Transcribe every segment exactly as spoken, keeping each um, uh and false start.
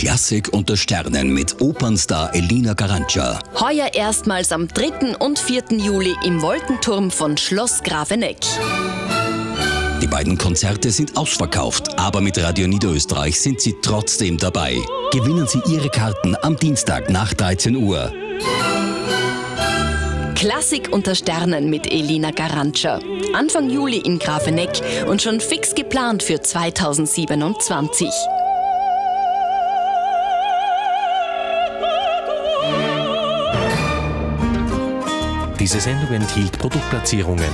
Klassik unter Sternen mit Opernstar Elina Garanca. Heuer erstmals am dritten und vierten Juli im Wolkenturm von Schloss Grafeneck. Die beiden Konzerte sind ausverkauft, aber mit Radio Niederösterreich sind Sie trotzdem dabei. Gewinnen Sie Ihre Karten am Dienstag nach dreizehn Uhr. Klassik unter Sternen mit Elina Garanca. Anfang Juli in Grafeneck und schon fix geplant für zweitausendsiebenundzwanzig. Diese Sendung enthielt Produktplatzierungen.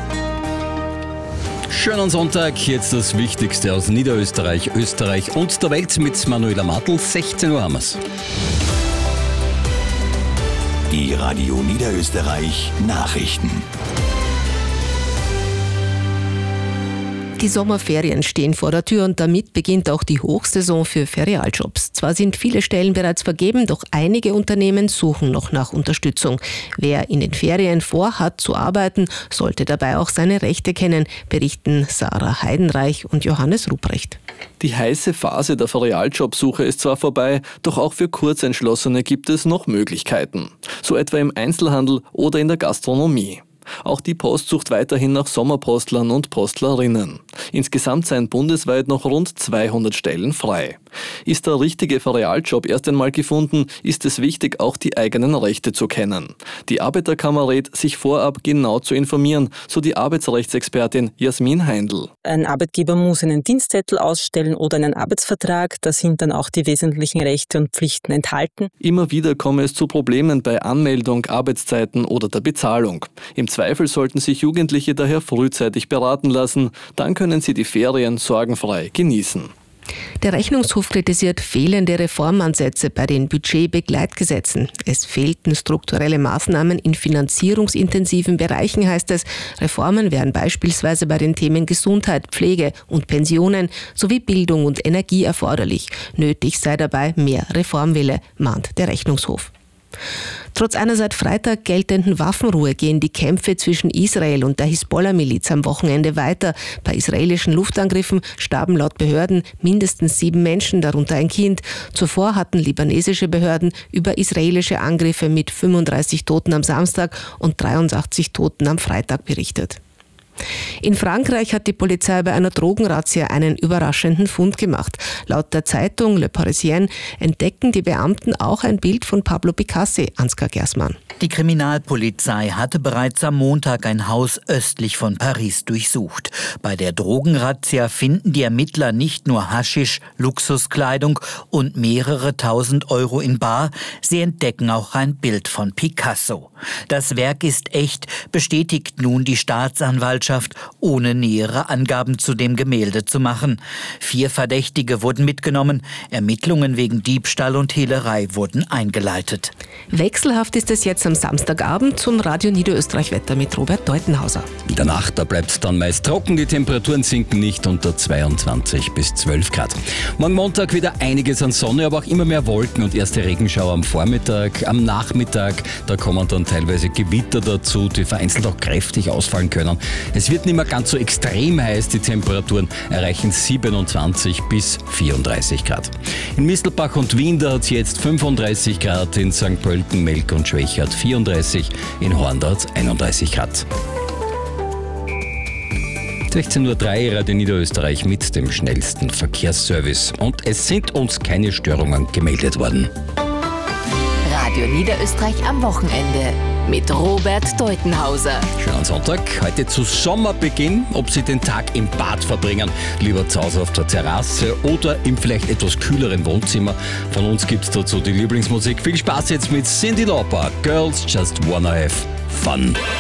Schönen Sonntag, jetzt das Wichtigste aus Niederösterreich, Österreich und der Welt mit Manuela Martl. sechzehn Uhr haben wir's. Die Radio Niederösterreich Nachrichten. Die Sommerferien stehen vor der Tür und damit beginnt auch die Hochsaison für Ferialjobs. Zwar sind viele Stellen bereits vergeben, doch einige Unternehmen suchen noch nach Unterstützung. Wer in den Ferien vorhat zu arbeiten, sollte dabei auch seine Rechte kennen, berichten Sarah Heidenreich und Johannes Ruprecht. Die heiße Phase der Ferialjobsuche ist zwar vorbei, doch auch für Kurzentschlossene gibt es noch Möglichkeiten. So etwa im Einzelhandel oder in der Gastronomie. Auch die Post sucht weiterhin nach Sommerpostlern und Postlerinnen. Insgesamt seien bundesweit noch rund zweihundert Stellen frei. Ist der richtige Ferialjob erst einmal gefunden, ist es wichtig, auch die eigenen Rechte zu kennen. Die Arbeiterkammer rät, sich vorab genau zu informieren, so die Arbeitsrechtsexpertin Jasmin Heindl. Ein Arbeitgeber muss einen Dienstzettel ausstellen oder einen Arbeitsvertrag, da sind dann auch die wesentlichen Rechte und Pflichten enthalten. Immer wieder komme es zu Problemen bei Anmeldung, Arbeitszeiten oder der Bezahlung. Im Zweifel sollten sich Jugendliche daher frühzeitig beraten lassen, dann können sie die Ferien sorgenfrei genießen. Der Rechnungshof kritisiert fehlende Reformansätze bei den Budgetbegleitgesetzen. Es fehlten strukturelle Maßnahmen in finanzierungsintensiven Bereichen, heißt es. Reformen wären beispielsweise bei den Themen Gesundheit, Pflege und Pensionen sowie Bildung und Energie erforderlich. Nötig sei dabei mehr Reformwille, mahnt der Rechnungshof. Trotz einer seit Freitag geltenden Waffenruhe gehen die Kämpfe zwischen Israel und der Hisbollah-Miliz am Wochenende weiter. Bei israelischen Luftangriffen starben laut Behörden mindestens sieben Menschen, darunter ein Kind. Zuvor hatten libanesische Behörden über israelische Angriffe mit fünfunddreißig Toten am Samstag und dreiundachtzig Toten am Freitag berichtet. In Frankreich hat die Polizei bei einer Drogenrazzia einen überraschenden Fund gemacht. Laut der Zeitung Le Parisien entdecken die Beamten auch ein Bild von Pablo Picasso, Ansgar Gersmann. Die Kriminalpolizei hatte bereits am Montag ein Haus östlich von Paris durchsucht. Bei der Drogenrazzia finden die Ermittler nicht nur Haschisch, Luxuskleidung und mehrere tausend Euro in bar, sie entdecken auch ein Bild von Picasso. Das Werk ist echt, bestätigt nun die Staatsanwaltschaft, ohne nähere Angaben zu dem Gemälde zu machen. Vier Verdächtige wurden mitgenommen, Ermittlungen wegen Diebstahl und Hehlerei wurden eingeleitet. Wechselhaft ist es jetzt am Samstagabend zum Radio Niederösterreich Wetter mit Robert Deutenhauser. In der Nacht, da bleibt es dann meist trocken, die Temperaturen sinken nicht unter zweiundzwanzig bis zwölf Grad. Morgen Montag wieder einiges an Sonne, aber auch immer mehr Wolken und erste Regenschauer am Vormittag. Am Nachmittag, da kommen dann teilweise Gewitter dazu, die vereinzelt auch kräftig ausfallen können. Es wird nicht mehr ganz so extrem heiß, die Temperaturen erreichen siebenundzwanzig bis vierunddreißig Grad. In Mistelbach und Wien, da hat es jetzt fünfunddreißig Grad, in Sankt Pölten, Melk und Schwächert vierunddreißig, in Horn dort einunddreißig Grad. sechzehn Uhr drei, Radio Niederösterreich mit dem schnellsten Verkehrsservice. Und es sind uns keine Störungen gemeldet worden. Radio Niederösterreich am Wochenende mit Robert Deutenhauser. Schönen Sonntag, heute zu Sommerbeginn. Ob Sie den Tag im Bad verbringen, lieber zu Hause auf der Terrasse oder im vielleicht etwas kühleren Wohnzimmer. Von uns gibt es dazu die Lieblingsmusik. Viel Spaß jetzt mit Cyndi Lauper. Girls Just Wanna Have Fun.